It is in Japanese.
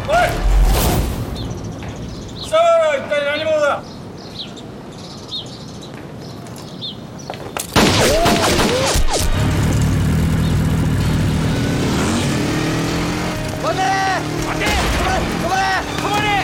おい、貴様らは一体何者だ。 待て！待て！止まれ！止まれ！止まれ！